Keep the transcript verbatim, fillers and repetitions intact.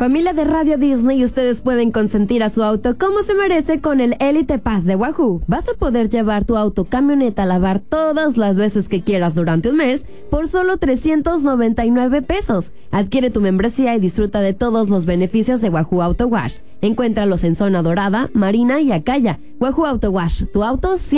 Familia de Radio Disney, ustedes pueden consentir a su auto como se merece con el Elite Pass de Wahoo. Vas a poder llevar tu auto camioneta a lavar todas las veces que quieras durante un mes por solo trescientos noventa y nueve pesos. Adquiere tu membresía y disfruta de todos los beneficios de Wahoo Auto Wash. Encuéntralos en Zona Dorada, Marina y Acaya. Wahoo Auto Wash, tu auto